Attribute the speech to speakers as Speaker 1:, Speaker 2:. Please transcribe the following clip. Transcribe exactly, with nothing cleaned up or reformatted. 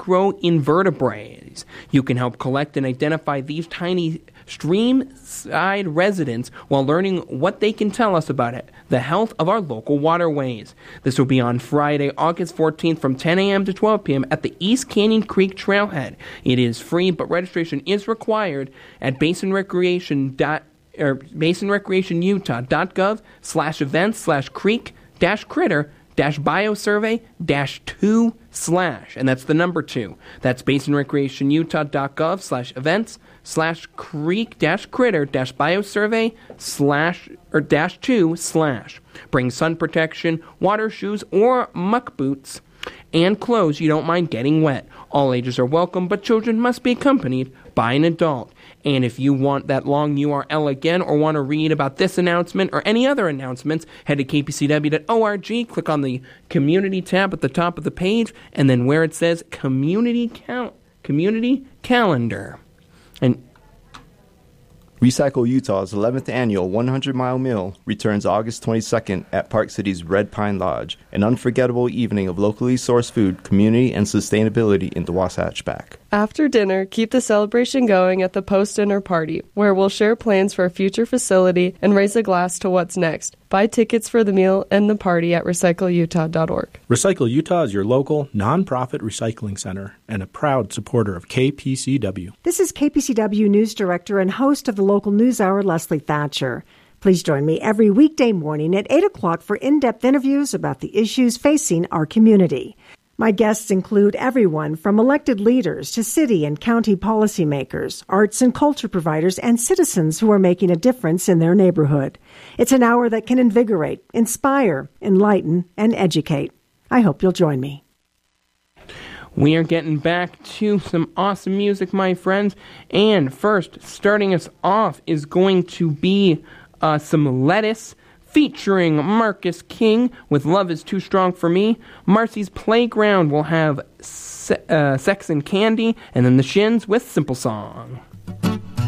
Speaker 1: microinvertebrates. You can help collect and identify these tiny stream-side residents while learning what they can tell us about it, the health of our local waterways. This will be on Friday, August fourteenth from ten a.m. to twelve p.m. at the East Canyon Creek Trailhead. It is free, but registration is required at Basin Recreation dot or basin recreation utah dot gov slash events slash creek dash critter dash biosurvey dash two slash, and that's the number two. That's basin recreation utah dot gov slash events slash creek dash critter dash biosurvey slash or dash two slash. Bring sun protection, water shoes, or muck boots, and clothes you don't mind getting wet. All ages are welcome, but children must be accompanied by an adult. And if you want that long U R L again or want to read about this announcement or any other announcements, head to k p c w dot org, click on the Community tab at the top of the page, and then where it says Community Cal- Community Calendar. And
Speaker 2: Recycle Utah's eleventh annual one hundred mile Meal returns August twenty-second at Park City's Red Pine Lodge, an unforgettable evening of locally sourced food, community, and sustainability in the Wasatch Back.
Speaker 3: After dinner, keep the celebration going at the post-dinner party, where we'll share plans for a future facility and raise a glass to what's next. Buy tickets for the meal and the party at recycle utah dot org.
Speaker 4: Recycle Utah is your local, nonprofit recycling center and a proud supporter of K P C W.
Speaker 5: This is K P C W News Director and host of the Local News Hour, Leslie Thatcher. Please join me every weekday morning at eight o'clock for in-depth interviews about the issues facing our community. My guests include everyone from elected leaders to city and county policymakers, arts and culture providers, and citizens who are making a difference in their neighborhood. It's an hour that can invigorate, inspire, enlighten, and educate. I hope you'll join me.
Speaker 1: We are getting back to some awesome music, my friends. And first, starting us off is going to be uh, some Lettuce, featuring Marcus King with Love Is Too Strong For Me. Marcy's Playground will have se- uh, Sex and Candy, and then the Shins with Simple Song.